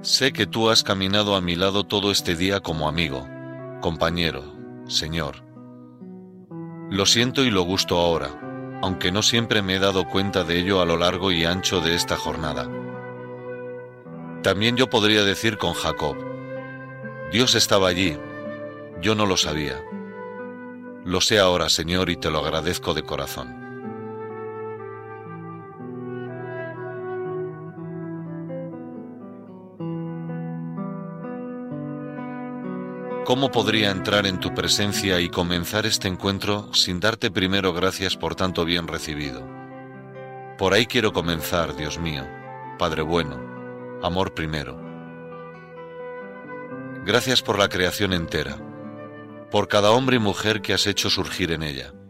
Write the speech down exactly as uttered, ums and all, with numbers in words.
Sé que tú has caminado a mi lado todo este día como amigo, compañero, Señor. Lo siento y lo gusto ahora, aunque no siempre me he dado cuenta de ello a lo largo y ancho de esta jornada. También yo podría decir con Jacob: Dios estaba allí, yo no lo sabía. Lo sé ahora, Señor, y te lo agradezco de corazón. ¿Cómo podría entrar en tu presencia y comenzar este encuentro sin darte primero gracias por tanto bien recibido? Por ahí quiero comenzar, Dios mío, Padre bueno, amor primero. Gracias por la creación entera, por cada hombre y mujer que has hecho surgir en ella.